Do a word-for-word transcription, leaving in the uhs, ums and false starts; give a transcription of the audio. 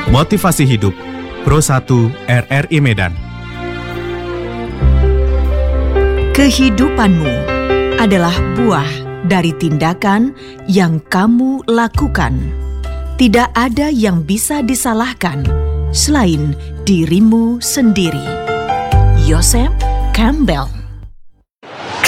Motivasi Hidup Pro satu R R I Medan. Kehidupanmu adalah buah dari tindakan yang kamu lakukan. Tidak ada yang bisa disalahkan selain dirimu sendiri. Joseph Campbell.